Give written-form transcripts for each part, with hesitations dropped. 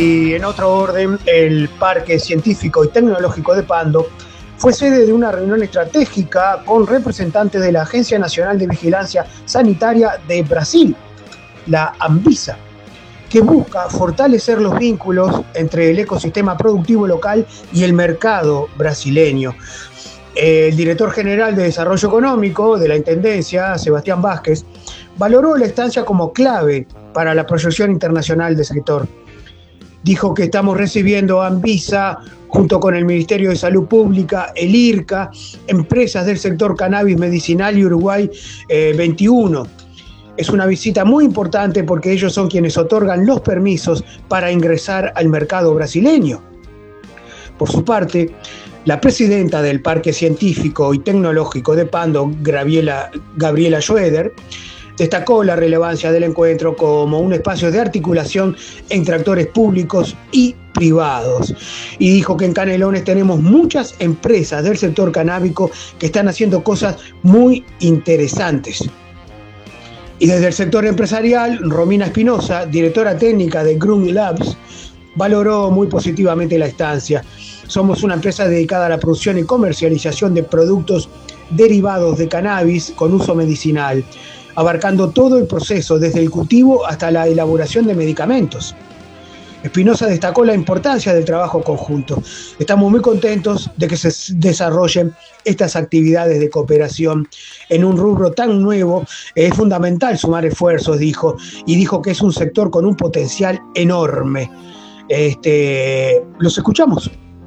Y en otro orden, el Parque Científico y Tecnológico de Pando fue sede de una reunión estratégica con representantes de la Agencia Nacional de Vigilancia Sanitaria de Brasil, la Anvisa, que busca fortalecer los vínculos entre el ecosistema productivo local y el mercado brasileño. El director general de Desarrollo Económico de la Intendencia, Sebastián Vázquez, valoró la estancia como clave para la proyección internacional del sector. Dijo que estamos recibiendo a Anvisa junto con el Ministerio de Salud Pública, el IRCA, empresas del sector cannabis medicinal y Uruguay 21. Es una visita muy importante porque ellos son quienes otorgan los permisos para ingresar al mercado brasileño. Por su parte, la presidenta del Parque Científico y Tecnológico de Pando, Gabriela Schroeder, destacó la relevancia del encuentro como un espacio de articulación entre actores públicos y privados. Y dijo que en Canelones tenemos muchas empresas del sector canábico que están haciendo cosas muy interesantes. Y desde el sector empresarial, Romina Espinosa, directora técnica de Grun Labs, valoró muy positivamente la estancia. Somos una empresa dedicada a la producción y comercialización de productos derivados de cannabis con uso medicinal, abarcando todo el proceso, desde el cultivo hasta la elaboración de medicamentos. Espinosa destacó la importancia del trabajo conjunto. Estamos muy contentos de que se desarrollen estas actividades de cooperación en un rubro tan nuevo. Es fundamental sumar esfuerzos, dijo, y dijo que es un sector con un potencial enorme. Los escuchamos.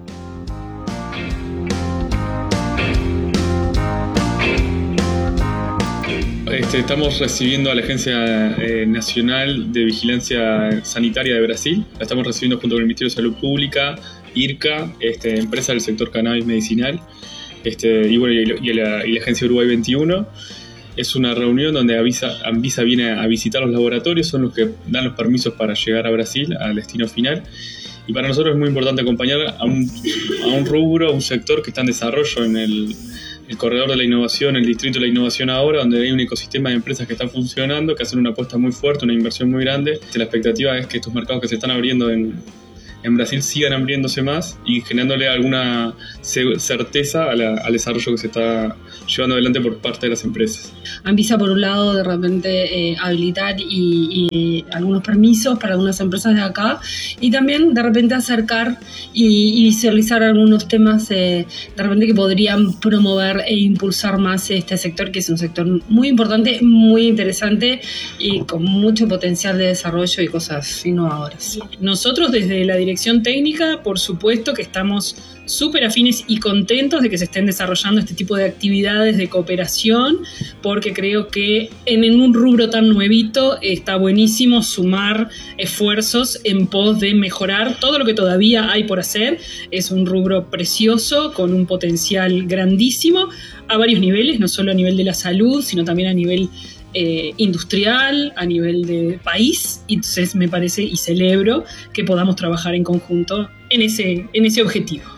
Estamos recibiendo a la Agencia Nacional de Vigilancia Sanitaria de Brasil. La estamos recibiendo junto con el Ministerio de Salud Pública, IRCA, empresa del sector cannabis medicinal, y la Agencia Uruguay 21. Es una reunión donde Anvisa viene a visitar los laboratorios, son los que dan los permisos para llegar a Brasil, al destino final. Y para nosotros es muy importante acompañar a un rubro, a un sector que está en desarrollo en el corredor de la innovación, el distrito de la innovación ahora, donde hay un ecosistema de empresas que están funcionando, que hacen una apuesta muy fuerte, una inversión muy grande. La expectativa es que estos mercados que se están abriendo en Brasil sigan abriéndose más y generándole alguna certeza al desarrollo que se está llevando adelante por parte de las empresas. Anvisa, por un lado, de repente habilitar y algunos permisos para algunas empresas de acá, y también de repente acercar y visualizar algunos temas de repente que podrían promover e impulsar más este sector, que es un sector muy importante, muy interesante y con mucho potencial de desarrollo y cosas innovadoras. Nosotros desde la dirección técnica, por supuesto que estamos súper afines y contentos de que se estén desarrollando este tipo de actividades de cooperación, porque creo que en un rubro tan nuevito está buenísimo sumar esfuerzos en pos de mejorar todo lo que todavía hay por hacer. Es un rubro precioso, con un potencial grandísimo a varios niveles, no solo a nivel de la salud, sino también a nivel industrial, a nivel de país. Entonces me parece y celebro que podamos trabajar en conjunto en ese objetivo.